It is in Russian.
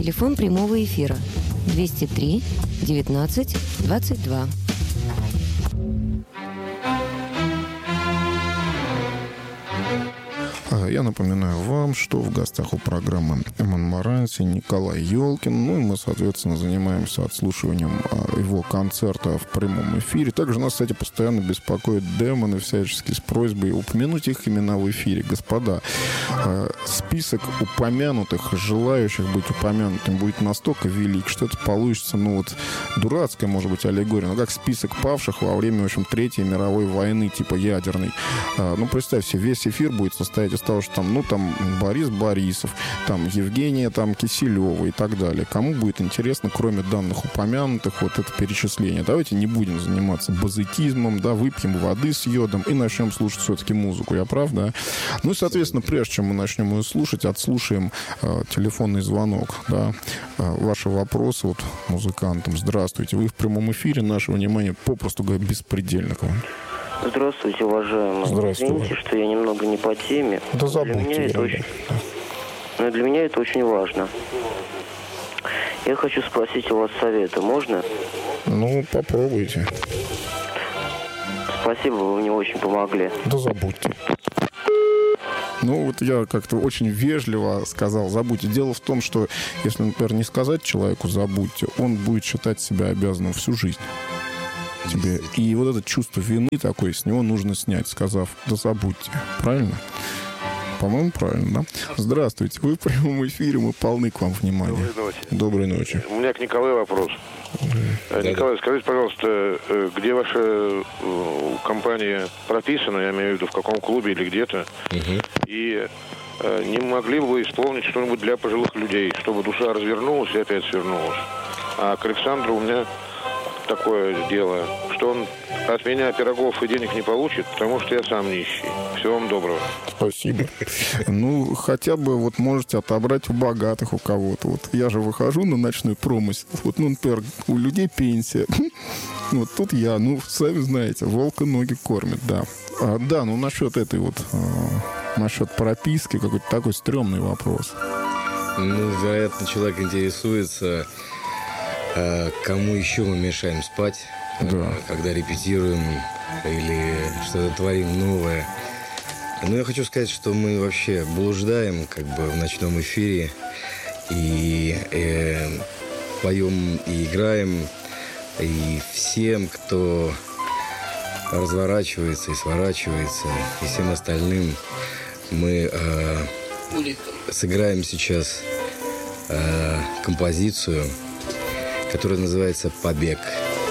Телефон прямого эфира 203 19 22. Я напоминаю вам, что в гостях у программы Эмон Моранси Николай Ёлкин. Ну и мы, соответственно, занимаемся отслушиванием его концерта в прямом эфире. Также нас, кстати, постоянно беспокоят демоны всячески с просьбой упомянуть их имена в эфире. Господа, список упомянутых, желающих быть упомянутым будет настолько велик, что это получится, ну вот, дурацкая, может быть, аллегория, но как список павших во время, в общем, Третьей мировой войны, типа ядерной. Ну, представь себе, весь эфир будет состоять из того, что там, ну, там Борис Борисов, там Евгения там Киселева и так далее. Кому будет интересно, кроме данных упомянутых, вот это перечисление? Давайте не будем заниматься базетизмом, да, выпьем воды с йодом и начнем слушать все-таки музыку. Я прав, да? Ну и, соответственно, прежде чем мы начнем ее слушать, отслушаем телефонный звонок, да. Ваши вопросы вот музыкантам. Здравствуйте, вы в прямом эфире, наше внимание, попросту говоря, беспредельно к вам. Здравствуйте, уважаемые. Здравствуйте. Извините, что я немного не по теме. Да забудьте. Для меня это очень важно. Я хочу спросить у вас совета. Можно? Ну, попробуйте. Спасибо, вы мне очень помогли. Да забудьте. Ну, вот я как-то очень вежливо сказал, забудьте. Дело в том, что если, например, не сказать человеку «забудьте», он будет считать себя обязанным всю жизнь тебе. И вот это чувство вины такое с него нужно снять, сказав «да забудьте». Правильно? По-моему, правильно, да? Здравствуйте. Вы в прямом эфире, мы полны к вам внимания. Доброй ночи. Доброй ночи. У меня к Николаю вопрос. Николай, скажите, пожалуйста, где ваша компания прописана, я имею в виду, в каком клубе или где-то, и не могли бы вы исполнить что-нибудь для пожилых людей, чтобы душа развернулась и опять свернулась? А к Александру у меня такое дело, что он от меня пирогов и денег не получит, потому что я сам нищий. Всего вам доброго. Спасибо. Ну, хотя бы вот можете отобрать у богатых у кого-то. Вот я же выхожу на ночной промысел. Вот, ну, например, у людей пенсия. Вот тут я, ну, сами знаете, волка ноги кормит, да. Да, ну, насчет этой вот, насчет прописки, какой-то такой стрёмный вопрос. Ну, вероятно, человек интересуется, кому еще мы мешаем спать, да, когда репетируем или что-то творим новое. Но я хочу сказать, что мы вообще блуждаем как бы в ночном эфире и поем и играем. И всем, кто разворачивается и сворачивается, и всем остальным мы сыграем сейчас композицию, которая называется «Побег».